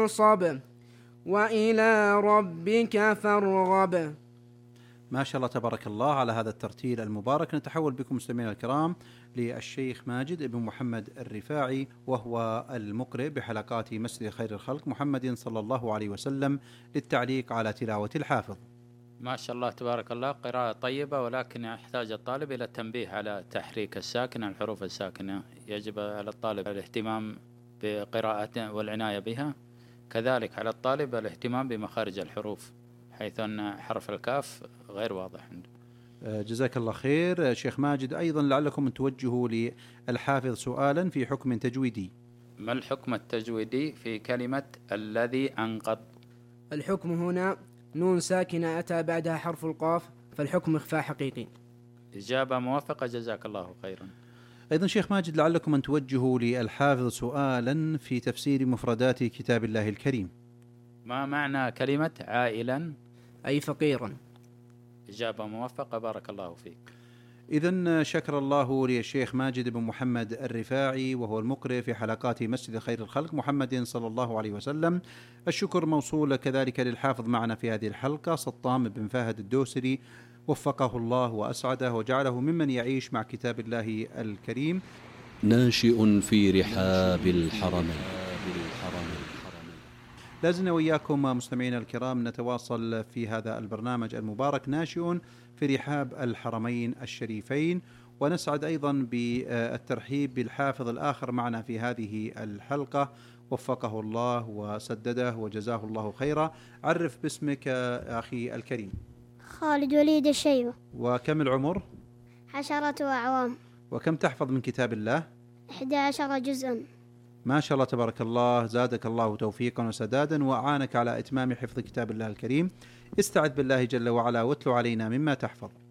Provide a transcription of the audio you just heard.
فانصب وإلى ربك فارغب. ما شاء الله تبارك الله على هذا الترتيل المبارك. نتحول بكم مستمعينا الكرام للشيخ ماجد بن محمد الرفاعي، وهو المقرئ بحلقات مسجد خير الخلق محمد صلى الله عليه وسلم، للتعليق على تلاوة الحافظ. ما شاء الله تبارك الله، قراءة طيبة، ولكن يحتاج الطالب إلى التنبيه على تحريك الساكنة، الحروف الساكنة يجب على الطالب الاهتمام بقراءة والعناية بها، كذلك على الطالب الاهتمام بمخارج الحروف، حيث أن حرف الكاف غير واضح عنده. جزاك الله خير شيخ ماجد. أيضا لعلكم أن توجهوا للحافظ سؤالا في حكم تجويدي. ما الحكم التجويدي في كلمة الذي أنقض؟ الحكم هنا نون ساكنة أتى بعدها حرف القاف، فالحكم إخفاء حقيقي. إجابة موافقة، جزاك الله خيرا. أيضا شيخ ماجد لعلكم أن توجهوا للحافظ سؤالا في تفسير مفردات كتاب الله الكريم. ما معنى كلمة عائلا؟ أي فقيرا. إجابة موفقة، بارك الله فيك. إذن شكر الله للشيخ ماجد بن محمد الرفاعي، وهو المقرئ في حلقات مسجد خير الخلق محمد صلى الله عليه وسلم. الشكر موصول كذلك للحافظ معنا في هذه الحلقة سطام بن فهد الدوسري، وفقه الله وأسعده وجعله ممن يعيش مع كتاب الله الكريم. ناشئ في رحاب الحرمين. لازلنا وإياكم مستمعينا الكرام نتواصل في هذا البرنامج المبارك، ناشئ في رحاب الحرمين الشريفين، ونسعد أيضا بالترحيب بالحافظ الآخر معنا في هذه الحلقة، وفقه الله وسدده وجزاه الله خيرا. عرف باسمك أخي الكريم. خالد وليد الشيبة. وكم العمر؟ 10 أعوام. وكم تحفظ من كتاب الله؟ 11 جزءا. ما شاء الله تبارك الله، زادك الله توفيقا وسدادا وأعانك على إتمام حفظ كتاب الله الكريم. استعذ بالله جل وعلا واتلو علينا مما تحفظ.